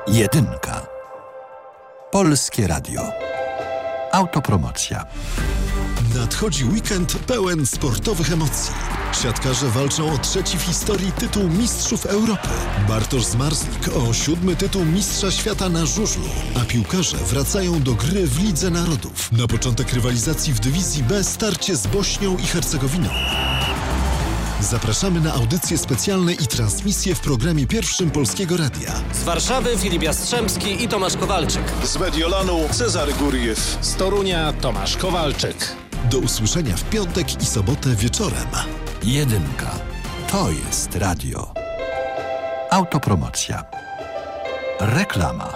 Jedynka. Polskie Radio. Autopromocja. Nadchodzi weekend pełen sportowych emocji. Siatkarze walczą o trzeci w historii tytuł Mistrzów Europy. Bartosz Zmarzlik o 7. tytuł Mistrza Świata na żużlu. A piłkarze wracają do gry w Lidze Narodów. Na początek rywalizacji w dywizji B starcie z Bośnią i Hercegowiną. Zapraszamy na audycje specjalne i transmisje w programie pierwszym Polskiego Radia. Z Warszawy Filip Jastrzębski i Tomasz Kowalczyk. Z Mediolanu Cezary Guriew. Z Torunia Tomasz Kowalczyk. Do usłyszenia w piątek i sobotę wieczorem. Jedynka. To jest radio. Autopromocja. Reklama.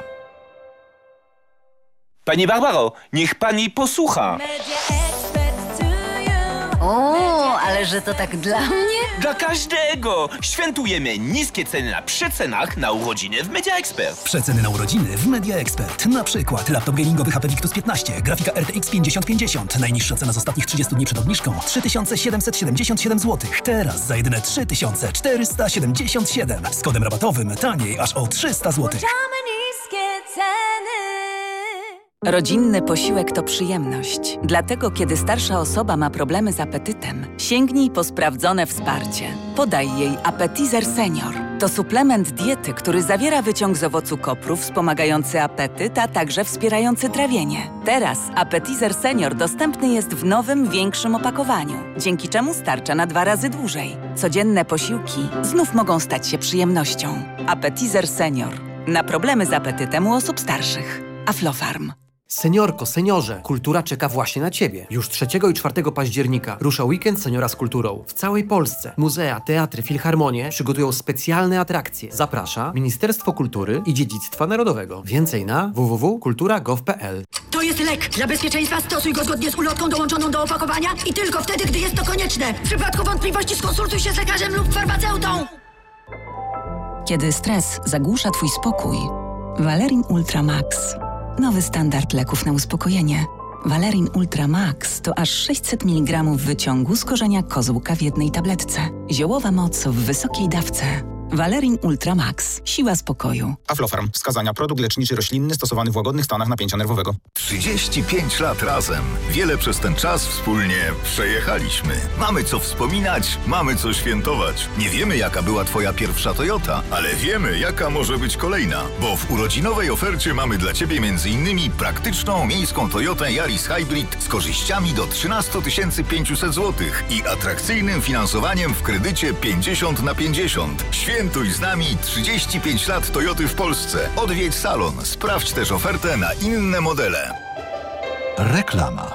Pani Barbaro, niech pani posłucha. O, ale że to tak dla mnie? Dla każdego! Świętujemy niskie ceny na przecenach na urodziny w Media Expert. Przeceny na urodziny w Media Expert. Na przykład laptop gamingowy HP Victus 15, grafika RTX 5050. Najniższa cena z ostatnich 30 dni przed obniżką 3777 zł. Teraz za jedyne 3477. Z kodem rabatowym taniej aż o 300 zł. Rodzinny posiłek to przyjemność. Dlatego, kiedy starsza osoba ma problemy z apetytem, sięgnij po sprawdzone wsparcie. Podaj jej Appetizer Senior. To suplement diety, który zawiera wyciąg z owocu kopru wspomagający apetyt, a także wspierający trawienie. Teraz Appetizer Senior dostępny jest w nowym, większym opakowaniu, dzięki czemu starcza na 2 razy dłużej. Codzienne posiłki znów mogą stać się przyjemnością. Appetizer Senior. Na problemy z apetytem u osób starszych. Aflofarm. Seniorko, seniorze, kultura czeka właśnie na Ciebie. Już 3 i 4 października rusza weekend Seniora z kulturą. W całej Polsce muzea, teatry, filharmonie przygotują specjalne atrakcje. Zaprasza Ministerstwo Kultury i Dziedzictwa Narodowego. Więcej na www.kultura.gov.pl. To jest lek. Dla bezpieczeństwa stosuj go zgodnie z ulotką dołączoną do opakowania i tylko wtedy, gdy jest to konieczne. W przypadku wątpliwości skonsultuj się z lekarzem lub farmaceutą. Kiedy stres zagłusza Twój spokój, Valerin Ultra Max. Nowy standard leków na uspokojenie. Valerin Ultra Max to aż 600 mg wyciągu z korzenia kozłka w jednej tabletce. Ziołowa moc w wysokiej dawce. Valerin Ultra Max. Siła spokoju. Aflofarm. Wskazania. Produkt leczniczy roślinny stosowany w łagodnych stanach napięcia nerwowego. 35 lat razem. Wiele przez ten czas wspólnie przejechaliśmy. Mamy co wspominać, mamy co świętować. Nie wiemy, jaka była Twoja pierwsza Toyota, ale wiemy, jaka może być kolejna. Bo w urodzinowej ofercie mamy dla Ciebie m.in. praktyczną miejską Toyotę Yaris Hybrid z korzyściami do 13 500 zł i atrakcyjnym finansowaniem w kredycie 50/50. Świętuj z nami 35 lat Toyoty w Polsce. Odwiedź salon. Sprawdź też ofertę na inne modele. Reklama.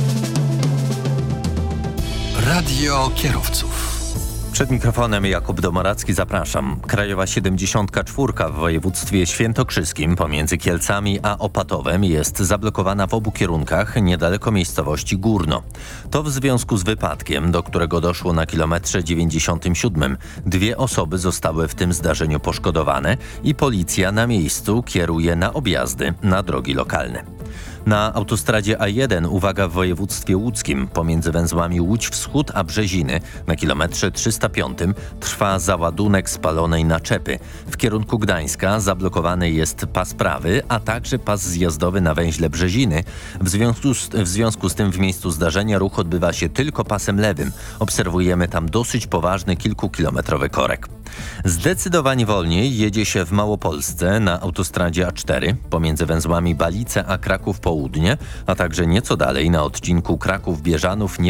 Radio kierowców. Przed mikrofonem Jakub Domoracki, zapraszam. Krajowa 74 w województwie świętokrzyskim pomiędzy Kielcami a Opatowem jest zablokowana w obu kierunkach niedaleko miejscowości Górno. To w związku z wypadkiem, do którego doszło na kilometrze 97. 2 osoby zostały w tym zdarzeniu poszkodowane i policja na miejscu kieruje na objazdy na drogi lokalne. Na autostradzie A1 uwaga w województwie łódzkim pomiędzy węzłami Łódź Wschód a Brzeziny na kilometrze 305 trwa załadunek spalonej naczepy. W kierunku Gdańska zablokowany jest pas prawy, a także pas zjazdowy na węźle Brzeziny. W związku z tym w miejscu zdarzenia ruch odbywa się tylko pasem lewym. Obserwujemy tam dosyć poważny kilkukilometrowy korek. Zdecydowanie wolniej jedzie się w Małopolsce na autostradzie A4 pomiędzy węzłami Balice a Kraków Południe, a także nieco dalej na odcinku Kraków-Bieżanów